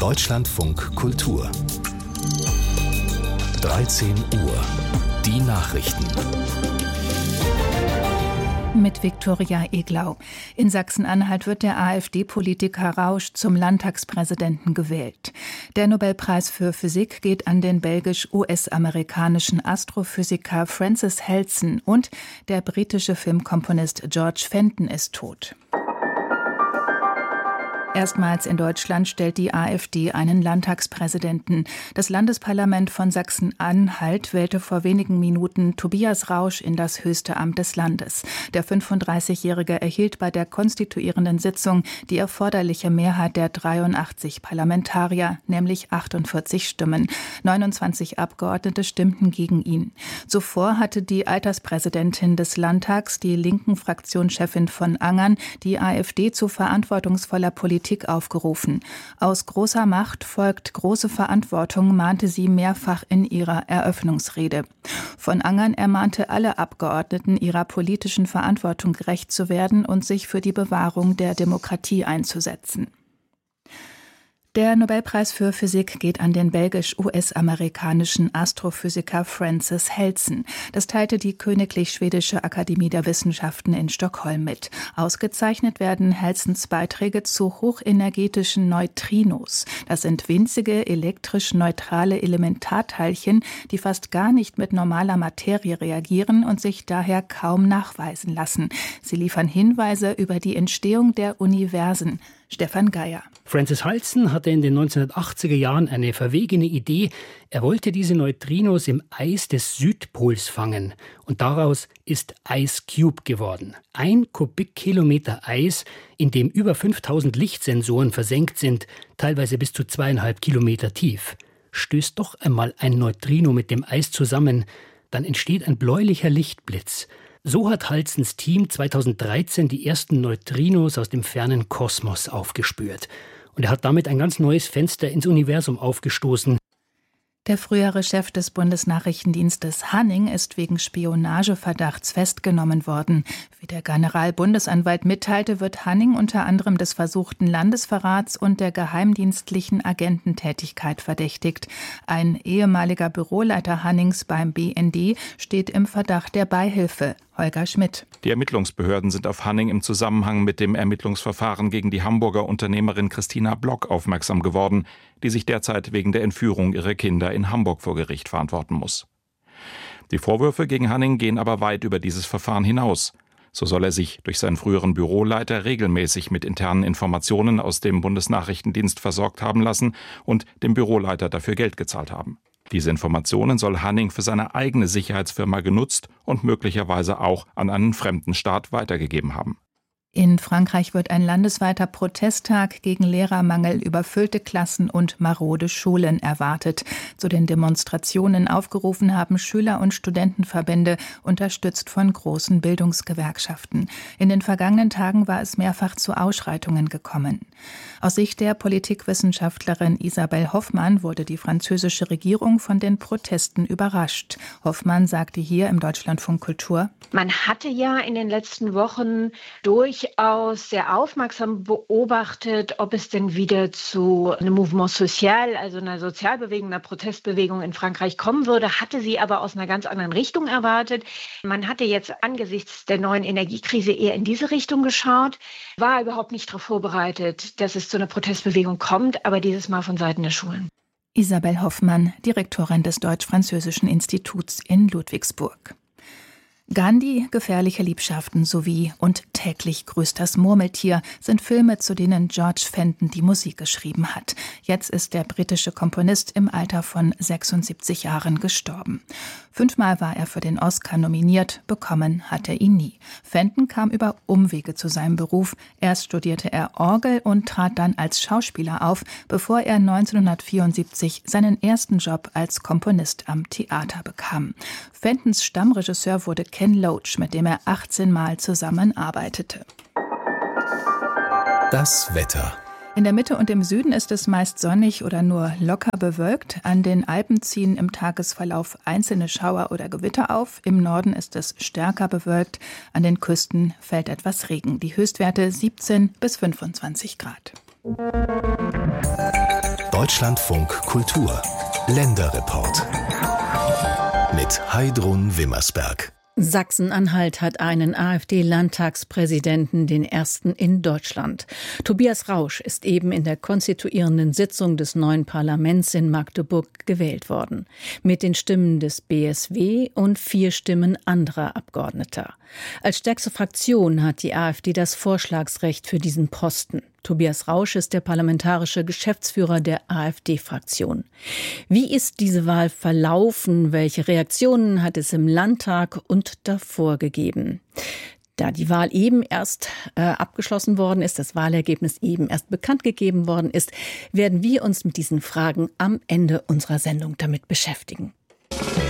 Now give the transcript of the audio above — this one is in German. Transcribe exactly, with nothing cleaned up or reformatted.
Deutschlandfunk Kultur. dreizehn Uhr. Die Nachrichten. Mit Viktoria Eglau. In Sachsen-Anhalt wird der AfD-Politiker Rausch zum Landtagspräsidenten gewählt. Der Nobelpreis für Physik geht an den belgisch-U S-amerikanischen Astrophysiker Francis Helson und der britische Filmkomponist George Fenton ist tot. Erstmals in Deutschland stellt die AfD einen Landtagspräsidenten. Das Landesparlament von Sachsen-Anhalt wählte vor wenigen Minuten Tobias Rausch in das höchste Amt des Landes. Der fünfunddreißigjährige erhielt bei der konstituierenden Sitzung die erforderliche Mehrheit der dreiundachtzig Parlamentarier, nämlich achtundvierzig Stimmen. neunundzwanzig Abgeordnete stimmten gegen ihn. Zuvor hatte die Alterspräsidentin des Landtags, die linken Fraktionschefin von Angern, die AfD zu verantwortungsvoller Politik aufgerufen. Aus großer Macht folgt große Verantwortung, mahnte sie mehrfach in ihrer Eröffnungsrede. Von Angern ermahnte alle Abgeordneten, ihrer politischen Verantwortung gerecht zu werden und sich für die Bewahrung der Demokratie einzusetzen. Der Nobelpreis für Physik geht an den belgisch-U S-amerikanischen Astrophysiker Francis Helson. Das teilte die Königlich Schwedische Akademie der Wissenschaften in Stockholm mit. Ausgezeichnet werden Helsons Beiträge zu hochenergetischen Neutrinos. Das sind winzige, elektrisch neutrale Elementarteilchen, die fast gar nicht mit normaler Materie reagieren und sich daher kaum nachweisen lassen. Sie liefern Hinweise über die Entstehung der Universen. Stefan Geier. Francis Helson hatte in den neunzehnhundertachtziger Jahren eine verwegene Idee. Er wollte diese Neutrinos im Eis des Südpols fangen. Und daraus ist Ice Cube geworden. Ein Kubikkilometer Eis, in dem über fünftausend Lichtsensoren versenkt sind, teilweise bis zu zweieinhalb Kilometer tief. Stößt doch einmal ein Neutrino mit dem Eis zusammen, dann entsteht ein bläulicher Lichtblitz. So hat Helsons Team zweitausenddreizehn die ersten Neutrinos aus dem fernen Kosmos aufgespürt. Und er hat damit ein ganz neues Fenster ins Universum aufgestoßen. Der frühere Chef des Bundesnachrichtendienstes Hanning ist wegen Spionageverdachts festgenommen worden. Wie der Generalbundesanwalt mitteilte, wird Hanning unter anderem des versuchten Landesverrats und der geheimdienstlichen Agententätigkeit verdächtigt. Ein ehemaliger Büroleiter Hannings beim B N D steht im Verdacht der Beihilfe. Holger Schmidt. Die Ermittlungsbehörden sind auf Hanning im Zusammenhang mit dem Ermittlungsverfahren gegen die Hamburger Unternehmerin Christina Block aufmerksam geworden, die sich derzeit wegen der Entführung ihrer Kinder in Hamburg vor Gericht verantworten muss. Die Vorwürfe gegen Hanning gehen aber weit über dieses Verfahren hinaus. So soll er sich durch seinen früheren Büroleiter regelmäßig mit internen Informationen aus dem Bundesnachrichtendienst versorgt haben lassen und dem Büroleiter dafür Geld gezahlt haben. Diese Informationen soll Hanning für seine eigene Sicherheitsfirma genutzt und möglicherweise auch an einen fremden Staat weitergegeben haben. In Frankreich wird ein landesweiter Protesttag gegen Lehrermangel, überfüllte Klassen und marode Schulen erwartet. Zu den Demonstrationen aufgerufen haben Schüler- und Studentenverbände, unterstützt von großen Bildungsgewerkschaften. In den vergangenen Tagen war es mehrfach zu Ausschreitungen gekommen. Aus Sicht der Politikwissenschaftlerin Isabelle Hoffmann wurde die französische Regierung von den Protesten überrascht. Hoffmann sagte hier im Deutschlandfunk Kultur: Man hatte ja in den letzten Wochen durchaus sehr aufmerksam beobachtet, ob es denn wieder zu einem Mouvement social, also einer Sozialbewegung, einer Protestbewegung in Frankreich kommen würde, hatte sie aber aus einer ganz anderen Richtung erwartet. Man hatte jetzt angesichts der neuen Energiekrise eher in diese Richtung geschaut, war überhaupt nicht darauf vorbereitet, dass es zu einer Protestbewegung kommt, aber dieses Mal von Seiten der Schulen. Isabelle Hoffmann, Direktorin des Deutsch-Französischen Instituts in Ludwigsburg. Gandhi, gefährliche Liebschaften sowie Und täglich grüßt das Murmeltier sind Filme, zu denen George Fenton die Musik geschrieben hat. Jetzt ist der britische Komponist im Alter von sechsundsiebzig Jahren gestorben. Fünfmal war er für den Oscar nominiert, bekommen hat er ihn nie. Fenton kam über Umwege zu seinem Beruf. Erst studierte er Orgel und trat dann als Schauspieler auf, bevor er neunzehnhundertvierundsiebzig seinen ersten Job als Komponist am Theater bekam. Fentons Stammregisseur wurde Ken Loach, mit dem er achtzehn Mal zusammenarbeitete. Das Wetter. In der Mitte und im Süden ist es meist sonnig oder nur locker bewölkt. An den Alpen ziehen im Tagesverlauf einzelne Schauer oder Gewitter auf. Im Norden ist es stärker bewölkt. An den Küsten fällt etwas Regen. Die Höchstwerte siebzehn bis fünfundzwanzig Grad. Deutschlandfunk Kultur Länderreport mit Heidrun Wimmersberg. Sachsen-Anhalt hat einen AfD-Landtagspräsidenten, den ersten in Deutschland. Tobias Rausch ist eben in der konstituierenden Sitzung des neuen Parlaments in Magdeburg gewählt worden. Mit den Stimmen des B S W und vier Stimmen anderer Abgeordneter. Als stärkste Fraktion hat die AfD das Vorschlagsrecht für diesen Posten. Tobias Rausch ist der parlamentarische Geschäftsführer der AfD-Fraktion. Wie ist diese Wahl verlaufen? Welche Reaktionen hat es im Landtag und davor gegeben? Da die Wahl eben erst äh, abgeschlossen worden ist, das Wahlergebnis eben erst bekannt gegeben worden ist, werden wir uns mit diesen Fragen am Ende unserer Sendung damit beschäftigen.